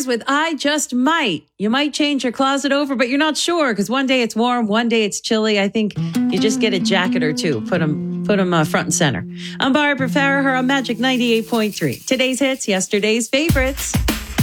Stars with I Just Might. You might change your closet over, but you're not sure because one day it's warm, one day it's chilly. I think you just get a jacket or two, put them front and center. I'm Barbara Farraher on Magic 98.3. Today's hits, yesterday's favorites.